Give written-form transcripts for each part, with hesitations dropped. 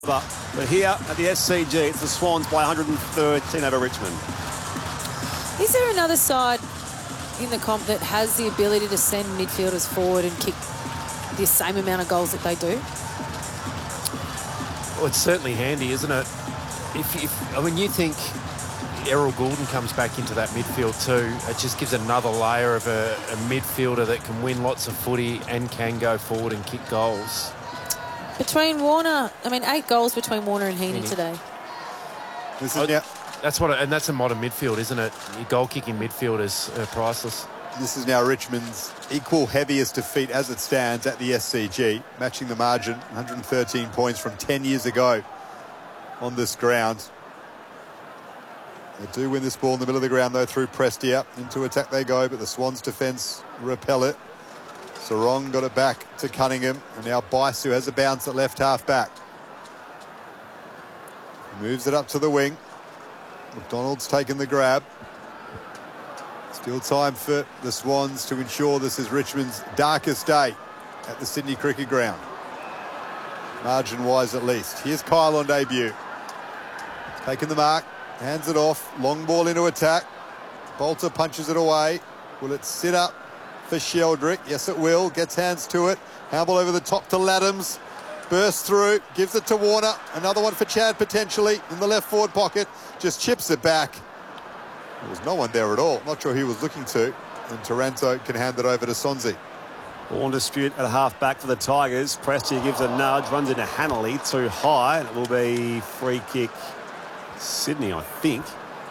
But here at the SCG, it's the Swans by 113 over Richmond. Is there another side in the comp that has the ability to send midfielders forward and kick the same amount of goals that they do? Well, it's certainly handy, isn't it? I mean, you think Errol Goulden comes back into that midfield too, it just gives another layer of a midfielder that can win lots of footy and can go forward and kick goals. Between Warner, 8 goals between Warner and Heaney today. This is that's a modern midfield, isn't it? Your goal-kicking midfielders are priceless. This is now Richmond's equal heaviest defeat as it stands at the SCG, matching the margin, 113 points from 10 years ago on this ground. They do win this ball in the middle of the ground, though, through Prestia. Into attack they go, but the Swans' defence repel it. Sarong got it back to Cunningham, and now Bice, who has a bounce at left half back. Moves it up to the wing. McDonald's taken the grab. Still time for the Swans to ensure this is Richmond's darkest day at the Sydney Cricket Ground. Margin-wise, at least. Here's Kyle on debut. Taking the mark, hands it off, long ball into attack. Bolter punches it away. Will it sit up for Sheldrick? Yes, it will. Gets hands to it. Handball over the top to Laddams. Bursts through, gives it to Warner. Another one for Chad, potentially, in the left forward pocket. Just chips it back. There was no one there at all. Not sure he was looking to. And Taranto can hand it over to Sonzi. Ball dispute at half back for the Tigers. Prestia gives a nudge, runs into Hanley too high, and it will be free kick Sydney, I think.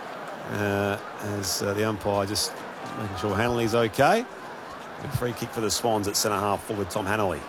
As the umpire just making sure Hanley's okay. A free kick for the Swans at centre half forward Tom Hanley.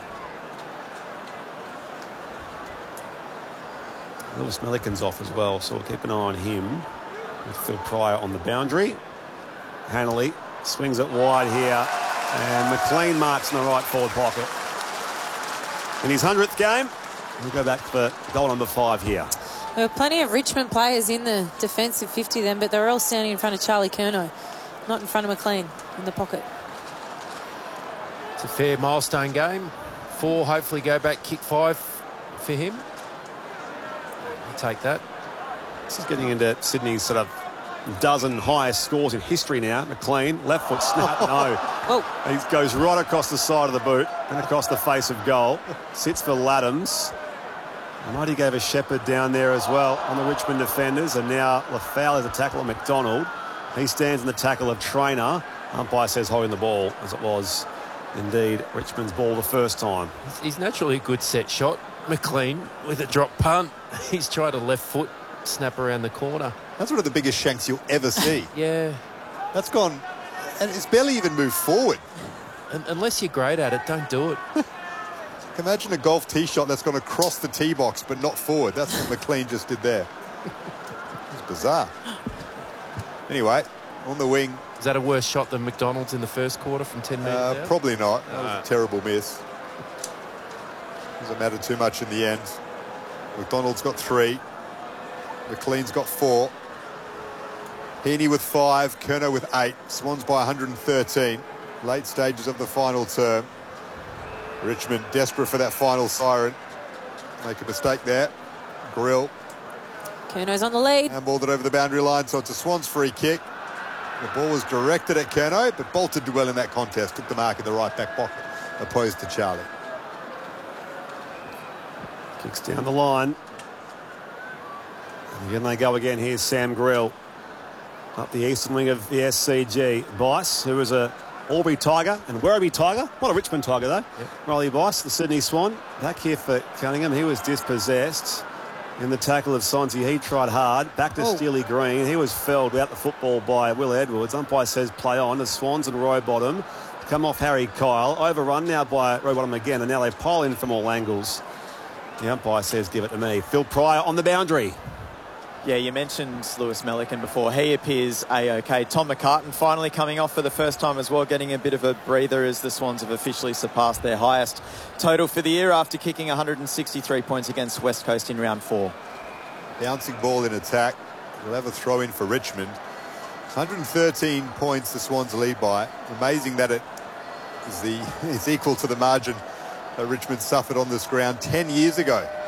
Lewis Melican's off as well, so we'll keep an eye on him. With Phil Pryor on the boundary. Hanley swings it wide here, and McLean marks in the right forward pocket. In his 100th game, we'll go back for goal number 5 here. There were plenty of Richmond players in the defensive 50 then, but they were all standing in front of Charlie Curnow, not in front of McLean in the pocket. It's a fair milestone game. 4 hopefully go back, kick 5 for him. I'll take that. This is getting into Sydney's sort of dozen highest scores in history now. McLean, left foot snap, no. Whoa. He goes right across the side of the boot and across the face of goal. Sits for Laddams. Mighty gave a shepherd down there as well on the Richmond defenders, and now Lafau has a tackle of McDonald. He stands in the tackle of Traynor. Umpire says holding the ball, as it was indeed Richmond's ball the first time. He's naturally a good set shot. McLean with a drop punt. He's tried a left foot snap around the corner. That's one of the biggest shanks you'll ever see. Yeah. That's gone, and it's barely even moved forward. Unless you're great at it, don't do it. Imagine a golf tee shot that's gone across the tee box but not forward. That's what McLean just did there. It's bizarre. Anyway, on the wing. Is that a worse shot than McDonald's in the first quarter from 10 metres out? Probably not. That was a terrible miss. Doesn't matter too much in the end. McDonald's got 3. McLean's got 4. Heaney with 5. Curnow with 8. Swans by 113. Late stages of the final term. Richmond desperate for that final siren. Make a mistake there. Grill. Curnow's on the lead. Handballed it over the boundary line, so it's a Swans free kick. The ball was directed at Curnow, but bolted well in that contest. Took the mark in the right back pocket, opposed to Charlie. Kicks down the line. And again they go again. Here's Sam Grill. Up the eastern wing of the SCG. Bice, who is a Albury Tiger and Werribee Tiger. Not a Richmond Tiger, though. Yep. Riley Bice, the Sydney Swan. Back here for Cunningham. He was dispossessed in the tackle of Sonzi. He tried hard. Back to Steely Green. He was felled without the football by Will Edwards. Umpire says play on. The Swans and Rowbottom come off Harry Kyle. Overrun now by Rowbottom again, and now they pile in from all angles. The umpire says give it to me. Phil Pryor on the boundary. Yeah, you mentioned Lewis Melican before. He appears A-OK. Tom McCartan finally coming off for the first time as well, getting a bit of a breather as the Swans have officially surpassed their highest total for the year after kicking 163 points against West Coast in round 4. Bouncing ball in attack. We'll have a throw in for Richmond. 113 points the Swans lead by. Amazing that it's equal to the margin that Richmond suffered on this ground 10 years ago.